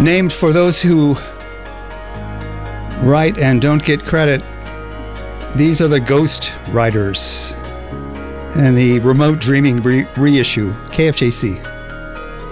Named for those who write and don't get credit, these are the Ghost Writers and the Remote Dreaming reissue, KFJC.